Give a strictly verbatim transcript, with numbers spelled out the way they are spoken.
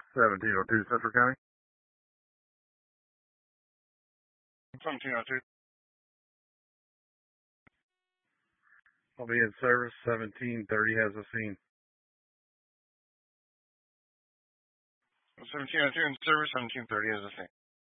seventeen oh two Central County. seventeen oh two. I'll be in service. seventeen thirty has a scene. seventeen oh two in service, seventeen thirty as a thing.